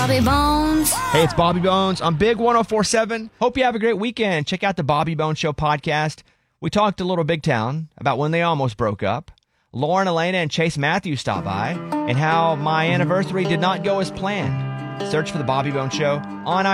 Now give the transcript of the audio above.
Bobby Bones. Hey, it's Bobby Bones on Big 104.7. Hope you have a great weekend. Check out the Bobby Bones Show podcast. We talked a little Big Town about when they almost broke up. Lauren, Elena, and Chase Matthews stopped by, and how my anniversary did not go as planned. Search for the Bobby Bones Show on